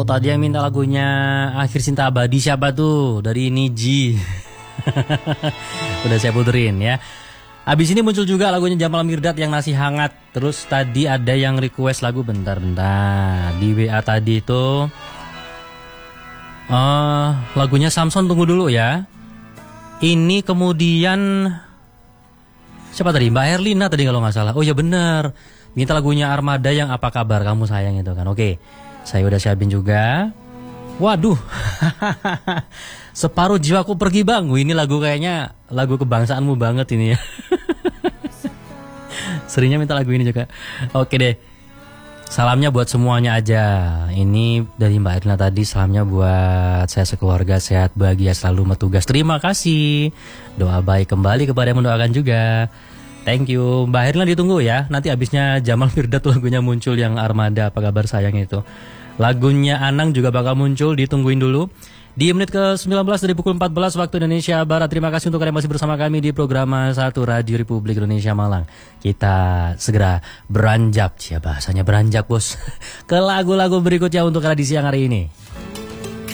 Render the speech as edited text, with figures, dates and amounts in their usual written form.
tadi yang minta lagunya Akhir Cinta Abadi siapa tuh? Dari Niji. Udah saya puterin ya. Abis ini muncul juga lagunya Jamal Mirdad yang Nasi Hangat. Terus tadi ada yang request lagu bentar-bentar di WA tadi itu. Lagunya Samson, tunggu dulu ya. Ini kemudian siapa tadi? Mbak Herlina tadi kalau nggak salah. Oh ya bener, minta lagunya Armada yang Apa Kabar Kamu Sayang itu kan. Oke, saya udah siapin juga. Waduh, Separuh Jiwaku Pergi Bang. Wih, ini lagu kayaknya lagu kebangsaanmu banget ini ya. Seringnya minta lagu ini juga. Oke deh, salamnya buat semuanya aja. Ini dari Mbak Erlina tadi, salamnya buat saya sekeluarga sehat bahagia selalu bertugas. Terima kasih. Doa baik kembali kepada yang mendoakan juga. Thank you. Mbak Erlina ditunggu ya. Nanti abisnya Jamal Mirdad lagunya muncul yang Armada Apa Kabar Sayang itu. Lagunya Anang juga bakal muncul, ditungguin dulu. Di menit ke-19 dari pukul 14 waktu Indonesia Barat. Terima kasih untuk kalian masih bersama kami di program 1 Radio Republik Indonesia Malang. Kita segera beranjak, ya bahasanya beranjak bos, ke lagu-lagu berikutnya untuk kalian di siang hari ini.